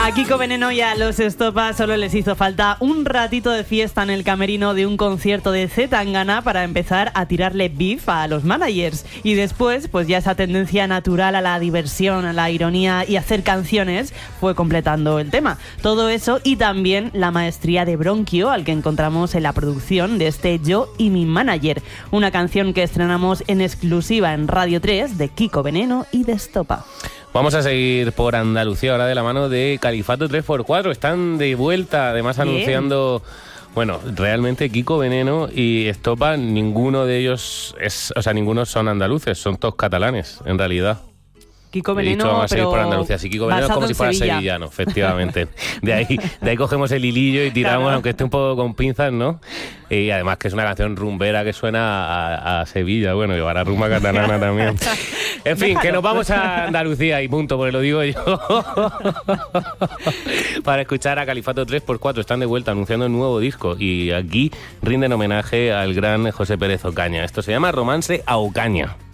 A Kiko Veneno y a los Estopa solo les hizo falta un ratito de fiesta en el camerino de un concierto de C. Tangana para empezar a tirarle beef a los managers. Y después, pues ya esa tendencia natural a la diversión, a la ironía y hacer canciones fue completando el tema. Todo eso y también la maestría de Bronquio, al que encontramos en la producción de este Yo y mi manager, una canción que estrenamos en exclusiva en Radio 3 de Kiko Veneno y de Estopa. Vamos a seguir por Andalucía ahora de la mano de Califato 3x4. Están de vuelta, además anunciando... Bueno, realmente Kiko Veneno y Estopa, ninguno de ellos ninguno son andaluces, son todos catalanes, en realidad. Kiko Veneno, vamos a seguir por Andalucía. Sí, Kiko Veneno es como si fuera sevillano, efectivamente. De ahí cogemos el hilillo y tiramos, claro, aunque esté un poco con pinzas, ¿no? Y además que es una canción rumbera que suena a Sevilla, bueno, y a la rumba catalana también. En fin, que nos vamos a Andalucía y punto, porque lo digo yo. Para escuchar a Califato 3x4, están de vuelta anunciando un nuevo disco y aquí rinden homenaje al gran José Pérez Ocaña. Esto se llama Romance a Ocaña.